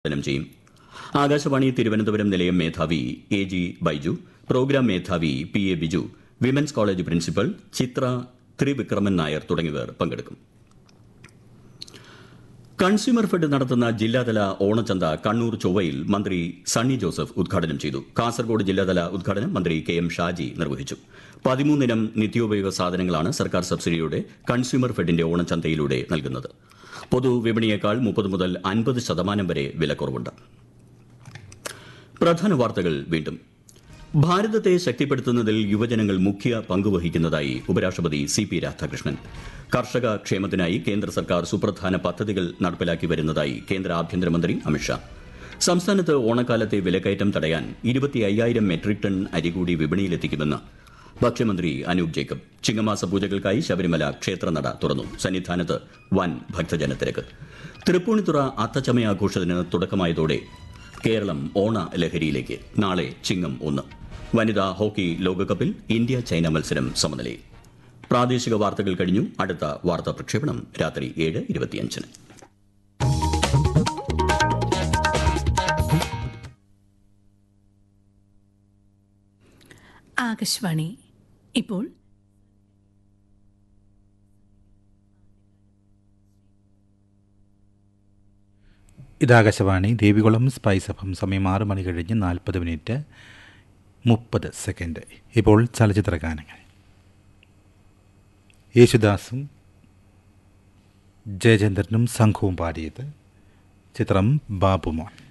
ഉദ്ഘാടനം ചെയ്യും. ആകാശവാണി തിരുവനന്തപുരം നിലയം മേധാവി എ ജി ബൈജു, പ്രോഗ്രാം മേധാവി P A Biju, women's college principal ചിത്ര ത്രിവിക്രമൻ നായർ തുടങ്ങിയവർ പങ്കെടുക്കും. കൺസ്യൂമർ ഫെഡ് നടത്തുന്ന ജില്ലാതല ഓണച്ചന്ത കണ്ണൂർ ചൊവ്വയിൽ മന്ത്രി സണ്ണി ജോസഫ് ഉദ്ഘാടനം ചെയ്തു. കാസർഗോഡ് ജില്ലാതല ഉദ്ഘാടനം മന്ത്രി കെ എം ഷാജി നിർവഹിച്ചു. 13 ഇനം നിത്യോപയോഗ സാധനങ്ങളാണ് സർക്കാർ സബ്സിഡിയോടെ കൺസ്യൂമർ ഫെഡിന്റെ ഓണച്ചന്തയിലൂടെ നൽകുന്നത്. പൊതുവിപണിയേക്കാൾ 30 മുതൽ 50% വരെ വിലക്കുറവുണ്ട്. പ്രധാന വാർത്തകൾ വീണ്ടും. ഭാരതത്തെ ശക്തിപ്പെടുത്തുന്നതിൽ യുവജനങ്ങൾ മുഖ്യ പങ്കുവഹിക്കുന്നതായി ഉപരാഷ്ട്രപതി സി പി രാധാകൃഷ്ണൻ. കർഷക ക്ഷേമത്തിനായി കേന്ദ്ര സർക്കാർ സുപ്രധാന പദ്ധതികൾ നടപ്പിലാക്കി വരുന്നതായി കേന്ദ്ര ആഭ്യന്തരമന്ത്രി അമിത്ഷാ. സംസ്ഥാനത്ത് ഓണക്കാലത്തെ വിലക്കയറ്റം തടയാൻ 25,000 മെട്രിക് ടൺ അരി കൂടി വിപണിയിലെത്തിക്കുമെന്ന് ഭക്ഷ്യമന്ത്രി അനൂപ് ജേക്കബ്. ചിങ്ങമാസ പൂജകൾക്കായി ശബരിമല ക്ഷേത്രനട തുറന്നു. സന്നിധാനത്ത് വൻ ഭക്തജനത്തിരക്ക്. തൃപ്പൂണിത്തുറ അത്തച്ചമയാഘോഷത്തിന് തുടക്കമായതോടെ കേരളം ഓണ ലഹരിയിലേക്ക്. നാളെ ചിങ്ങം 1. വനിതാ ഹോക്കി ലോകകപ്പിൽ ഇന്ത്യ ചൈന മത്സരം സമനിലയിൽ. പ്രാദേശിക വാർത്തകൾ കഴിഞ്ഞു. അടുത്ത വാർത്താ പ്രക്ഷേപണം രാത്രി 7:25. ആകാശവാണി. ഇപ്പോൾ ഇതാകാശവാണി ദേവികുളം സ്പൈസ് എഫ്എം. സമയം 6 മണി കഴിഞ്ഞ് 40:30. ഇപ്പോൾ ചലച്ചിത്ര ഗാനങ്ങൾ. യേശുദാസും ജയചന്ദ്രനും സംഘവും പാടിയത്. ചിത്രം ബാബുമോൻ.